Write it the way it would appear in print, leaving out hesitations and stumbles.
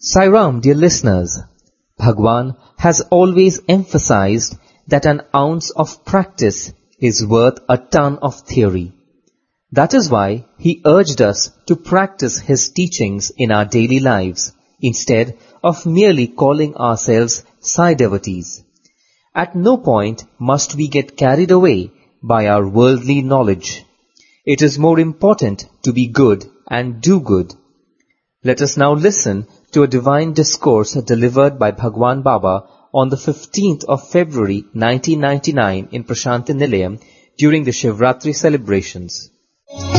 Sai Ram, dear listeners, Bhagwan has always emphasized that an ounce of practice is worth a ton of theory. That is why he urged us to practice his teachings in our daily lives instead of merely calling ourselves Sai devotees. At no point must we get carried away by our worldly knowledge. It is more important to be good and do good. Let us now listen to a divine discourse delivered by Bhagwan Baba on the 15th of February 1999 in Prashanti Nilayam during the Shivratri celebrations.